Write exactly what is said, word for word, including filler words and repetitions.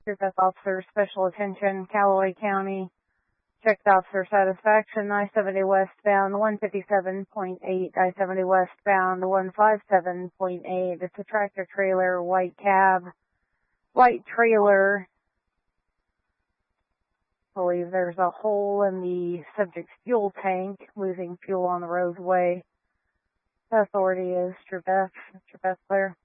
Troop F officer, special attention, Callaway County. Checked officer satisfaction, I seventy westbound, one fifty-seven point eight, I seventy westbound, one fifty-seven point eight. It's a tractor trailer, white cab, white trailer. I believe there's a hole in the subject's fuel tank, losing fuel on the roadway. Authority is Troop F. Troop F clear.